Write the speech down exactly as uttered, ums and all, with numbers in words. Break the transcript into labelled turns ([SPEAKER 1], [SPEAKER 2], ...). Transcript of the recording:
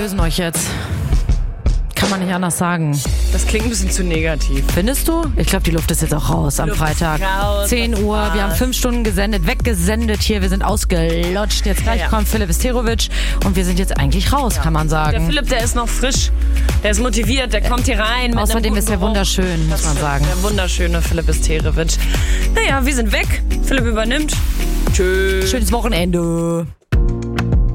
[SPEAKER 1] Lösen euch jetzt. Kann man nicht anders sagen.
[SPEAKER 2] Das klingt ein bisschen zu negativ.
[SPEAKER 1] Findest du? Ich glaube, die Luft ist jetzt auch raus am Freitag.
[SPEAKER 2] Raus,
[SPEAKER 1] zehn Uhr,
[SPEAKER 2] war's.
[SPEAKER 1] wir haben fünf Stunden gesendet, weggesendet hier. Wir sind ausgelutscht. Jetzt gleich
[SPEAKER 2] Ja, ja.
[SPEAKER 1] kommt Philipp Isterovic und wir sind jetzt eigentlich raus, kann man
[SPEAKER 2] Der
[SPEAKER 1] sagen.
[SPEAKER 2] Philipp, der ist noch frisch. Der ist motiviert, der kommt hier rein. Mit
[SPEAKER 1] Außerdem
[SPEAKER 2] einem
[SPEAKER 1] ist er
[SPEAKER 2] guten Geruch.
[SPEAKER 1] wunderschön, muss man sagen.
[SPEAKER 2] Der wunderschöne Philipp Isterovic. Naja, wir sind weg. Philipp übernimmt. Tschüss.
[SPEAKER 1] Schönes Wochenende.